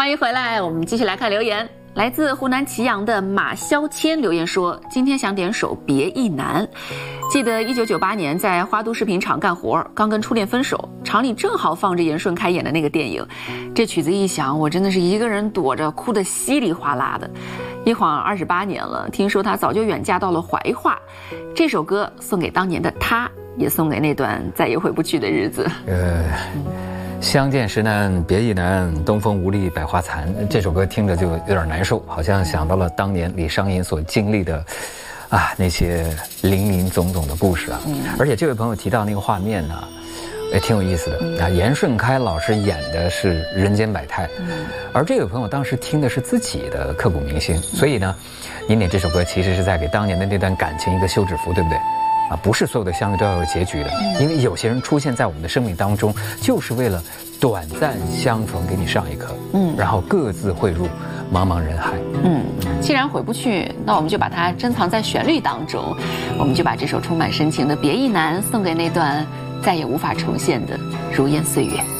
欢迎回来，我们继续来看留言。来自湖南祁阳的马肖谦留言说，今天想点首《别亦难》。记得1998年在花都视频厂干活，刚跟初恋分手，厂里正好放着严顺开演的那个电影。这曲子一响，我真的是一个人躲着，哭得稀里哗啦的。一晃28年了，听说他早就远嫁到了怀化。这首歌送给当年的他，也送给那段再也回不去的日子。 相见时难别亦难，东风无力百花残。这首歌听着就有点难受，好像想到了当年李商隐所经历的那些林林总总的故事啊。而且这位朋友提到那个画面呢，也挺有意思的。严顺开老师演的是人间百态，而这位朋友当时听的是自己的刻骨铭心，所以呢，您点这首歌其实是在给当年的那段感情一个休止符，对不对？不是所有的相遇都要有结局的，因为有些人出现在我们的生命当中，就是为了短暂相逢，给你上一课，然后各自汇入茫茫人海。 既然回不去，那我们就把它珍藏在旋律当中，我们就把这首充满深情的《别亦难》送给那段再也无法重现的如烟岁月。